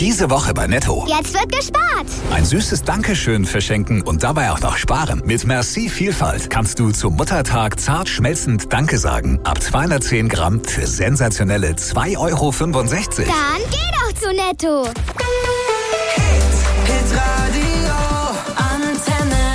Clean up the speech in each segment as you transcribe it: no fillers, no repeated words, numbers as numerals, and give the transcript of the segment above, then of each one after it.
Diese Woche bei Netto. Jetzt wird gespart. Ein süßes Dankeschön verschenken und dabei auch noch sparen. Mit Merci Vielfalt kannst du zum Muttertag zart schmelzend Danke sagen. Ab 210 Gramm für sensationelle 2,65 €. Dann geh doch zu Netto. Hitradio Antenne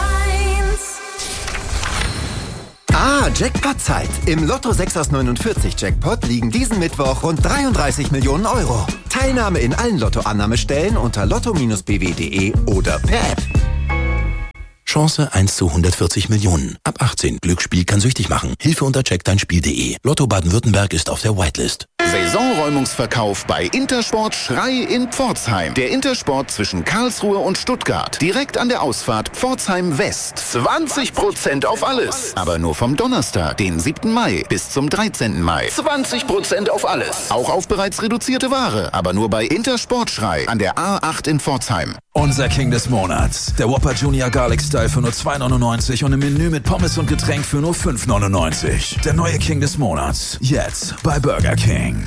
1. Jackpot-Zeit. Im Lotto 6 aus 49 Jackpot liegen diesen Mittwoch rund 33 Millionen €. Teilnahme in allen Lottoannahmestellen unter lotto-bw.de oder per App. Chance 1 zu 140 Millionen. Ab 18. Glücksspiel kann süchtig machen. Hilfe unter checkdeinspiel.de. Lotto Baden-Württemberg ist auf der Whitelist. Saisonräumungsverkauf bei Intersport Schrei in Pforzheim. Der Intersport zwischen Karlsruhe und Stuttgart. Direkt an der Ausfahrt Pforzheim West. 20% auf alles. Aber nur vom Donnerstag, den 7. Mai bis zum 13. Mai. 20% auf alles. Auch auf bereits reduzierte Ware. Aber nur bei Intersport Schrei an der A8 in Pforzheim. Unser King des Monats. Der Whopper Junior Garlic Style für nur 2,99 € und im Menü mit Pommes und Getränk für nur 5,99 €. Der neue King des Monats. Jetzt bei Burger King.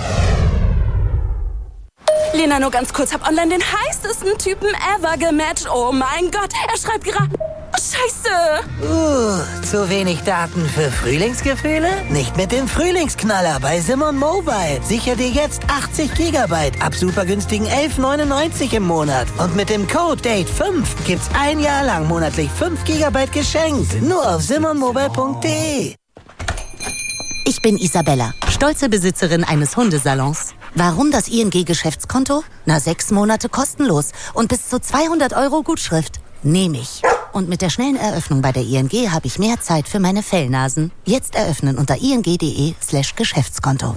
Lena, nur ganz kurz. Hab online den heißesten Typen ever gematcht. Oh mein Gott, er schreibt gerade... Scheiße! Zu wenig Daten für Frühlingsgefühle? Nicht mit dem Frühlingsknaller bei Simon Mobile. Sicher dir jetzt 80 GB ab super günstigen 11,99 € im Monat. Und mit dem Code DATE5 gibt's ein Jahr lang monatlich 5 GB geschenkt. Nur auf simonmobile.de. Ich bin Isabella, stolze Besitzerin eines Hundesalons. Warum das ING-Geschäftskonto? 6 Monate kostenlos und bis zu 200 € Gutschrift. Nehme ich. Und mit der schnellen Eröffnung bei der ING habe ich mehr Zeit für meine Fellnasen. Jetzt eröffnen unter ing.de/Geschäftskonto.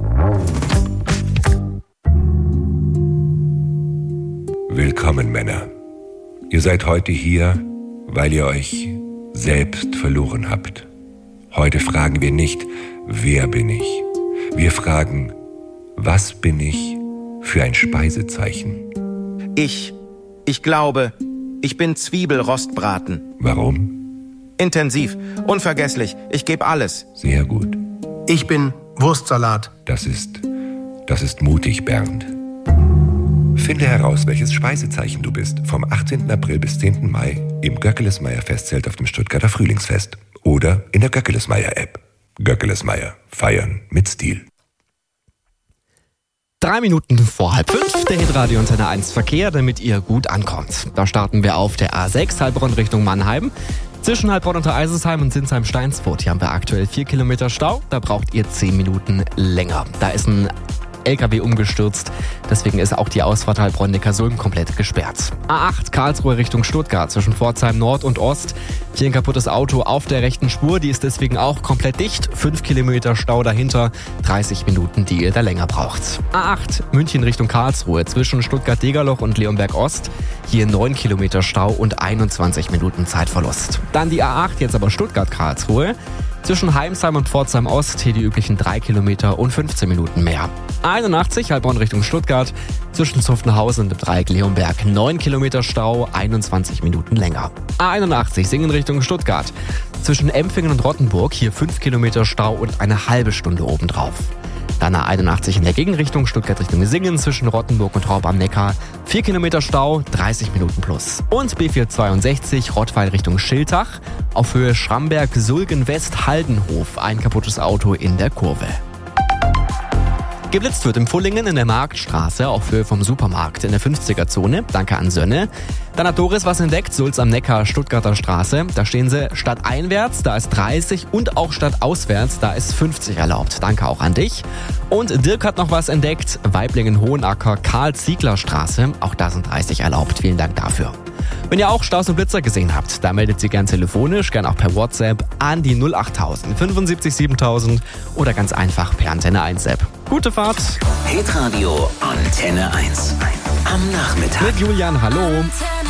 Willkommen, Männer. Ihr seid heute hier, weil ihr euch selbst verloren habt. Heute fragen wir nicht, wer bin ich? Wir fragen, was bin ich für ein Speisezeichen? Ich glaube, ich bin Zwiebelrostbraten. Warum? Intensiv, unvergesslich, ich gebe alles. Sehr gut. Ich bin Wurstsalat. Das ist mutig, Bernd. Finde heraus, welches Speisezeichen du bist. Vom 18. April bis 10. Mai im Göckelesmeyer-Festzelt auf dem Stuttgarter Frühlingsfest. Oder in der Göckelesmeyer-App. Göckelesmeyer. Feiern mit Stil. 3 Minuten vor 4:30, der Hitradio Antenne 1 Verkehr, damit ihr gut ankommt. Da starten wir auf der A6, Heilbronn Richtung Mannheim. Zwischen Heilbronn und Eisersheim und Sinsheim-Steinsfurt. Hier haben wir aktuell 4 Kilometer Stau. Da braucht ihr 10 Minuten länger. Da ist ein LKW umgestürzt. Deswegen ist auch die Ausfahrt Heilbronn-Neckarsulm komplett gesperrt. A8 Karlsruhe Richtung Stuttgart zwischen Pforzheim Nord und Ost. Hier ein kaputtes Auto auf der rechten Spur. Die ist deswegen auch komplett dicht. 5 Kilometer Stau dahinter. 30 Minuten, die ihr da länger braucht. A8 München Richtung Karlsruhe zwischen Stuttgart-Degerloch und Leonberg Ost. Hier 9 Kilometer Stau und 21 Minuten Zeitverlust. Dann die A8, jetzt aber Stuttgart-Karlsruhe. Zwischen Heimsheim und Pforzheim Ost hier die üblichen 3 Kilometer und 15 Minuten mehr. A81 Heilbronn Richtung Stuttgart. Zwischen Zuffenhausen und dem Dreieck Leonberg 9 Kilometer Stau, 21 Minuten länger. A81 Singen Richtung Stuttgart. Zwischen Empfingen und Rottenburg hier 5 Kilometer Stau und eine halbe Stunde obendrauf. Dann A81 in der Gegenrichtung Stuttgart Richtung Singen zwischen Rottenburg und Raub am Neckar. 4 Kilometer Stau, 30 Minuten plus. Und B462 Rottweil Richtung Schiltach. Auf Höhe Schramberg-Sulgen-West-Haldenhof. Ein kaputtes Auto in der Kurve. Geblitzt wird im Fullingen in der Marktstraße auf Höhe vom Supermarkt in der 50er-Zone. Danke an Sönne. Dann hat Doris was entdeckt, Sulz am Neckar, Stuttgarter Straße. Da stehen sie stadteinwärts, da ist 30 und auch stadtauswärts, da ist 50 erlaubt. Danke auch an dich. Und Dirk hat noch was entdeckt, Weiblingen-Hohenacker, Karl-Ziegler-Straße. Auch da sind 30 erlaubt. Vielen Dank dafür. Wenn ihr auch Staus und Blitzer gesehen habt, da meldet sie gern telefonisch, gern auch per WhatsApp an die 08000 75 7000 oder ganz einfach per Antenne 1 App. Gute Fahrt! Hitradio Antenne 1. Am Nachmittag. Mit Julian, hallo.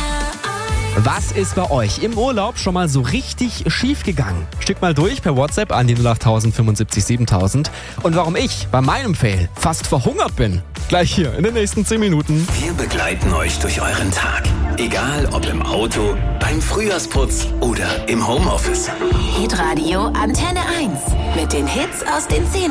Was ist bei euch im Urlaub schon mal so richtig schief gegangen? Schickt mal durch per WhatsApp an die 08000 75 7000. Und warum ich bei meinem Fail fast verhungert bin. Gleich hier in den nächsten 10 Minuten. Wir begleiten euch durch euren Tag. Egal ob im Auto, beim Frühjahrsputz oder im Homeoffice. Hitradio Antenne 1. Mit den Hits aus den 10er